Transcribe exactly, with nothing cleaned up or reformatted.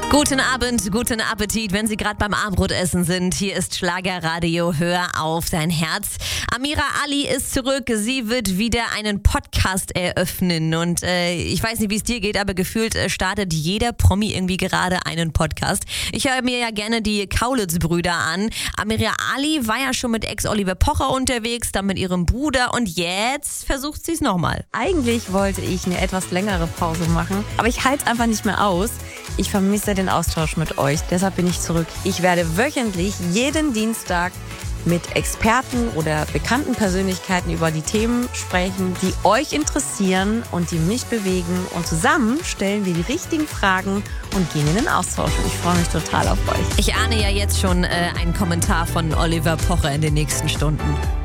Guten Abend, guten Appetit, wenn Sie gerade beim Abendbrotessen sind. Hier ist Schlagerradio, hör auf dein Herz. Amira Ali ist zurück, sie wird wieder einen Podcast eröffnen und äh, ich weiß nicht, wie es dir geht, aber gefühlt äh, startet jeder Promi irgendwie gerade einen Podcast. Ich höre mir ja gerne die Kaulitz-Brüder an. Amira Ali war ja schon mit Ex-Oliver Pocher unterwegs, dann mit ihrem Bruder und jetzt versucht sie es nochmal. Eigentlich wollte ich eine etwas längere Pause machen, aber ich halte es einfach nicht mehr aus. Ich vermisse den Austausch mit euch, deshalb bin ich zurück. Ich werde wöchentlich jeden Dienstag mit Experten oder bekannten Persönlichkeiten über die Themen sprechen, die euch interessieren und die mich bewegen. Und zusammen stellen wir die richtigen Fragen und gehen in den Austausch. Und ich freue mich total auf euch. Ich ahne ja jetzt schon äh, einen Kommentar von Oliver Pocher in den nächsten Stunden.